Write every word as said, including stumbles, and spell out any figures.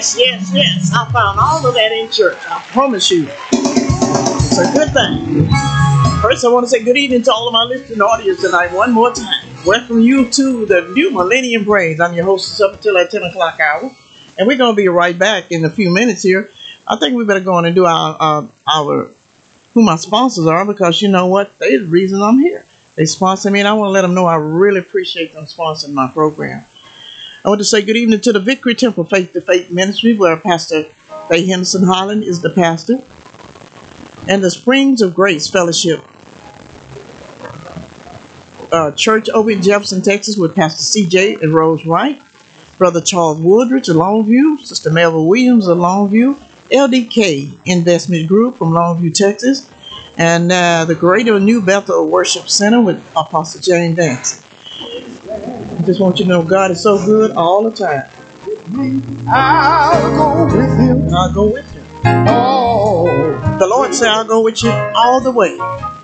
Yes, yes, yes. I found all of that in church. I promise you. It's a good thing. First, I want to say good evening to all of my listening audience tonight one more time. Welcome you to the new Millennium Praise. I'm your hostess up until that ten o'clock hour. And we're going to be right back in a few minutes here. I think we better go on and do our, uh, our who my sponsors are, because you know what? They're the reason I'm here. They sponsor me, and I want to let them know I really appreciate them sponsoring my program. I want to say good evening to the Victory Temple Faith to Faith Ministry, where Pastor Faye Henderson Holland is the pastor, and the Springs of Grace Fellowship uh, Church over in Jefferson, Texas, with Pastor C J and Rose Wright, Brother Charles Woodridge of Longview, Sister Melville Williams of Longview, L D K Investment Group from Longview, Texas, and uh, the Greater New Bethel Worship Center with Apostle Jane Dance. I just want you to know God is so good all the time. I'll go with him. I'll go with you. Oh, the Lord said I'll go with you all the way.